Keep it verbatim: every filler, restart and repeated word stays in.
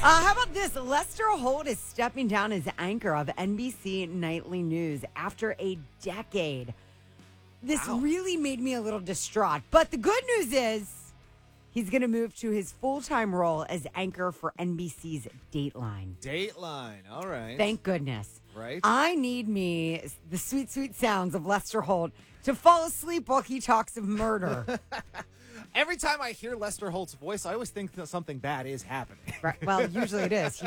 Uh, how about this? Lester Holt is stepping down as anchor of N B C Nightly News after a decade. This Wow. really made me a little distraught. But the good news is he's going to move to his full-time role as anchor for N B C's Dateline. Dateline. All right. Thank goodness. Right. I need me the sweet, sweet sounds of Lester Holt to fall asleep while he talks of murder. Every time I hear Lester Holt's voice, I always think that something bad is happening. Right. Well, usually it is.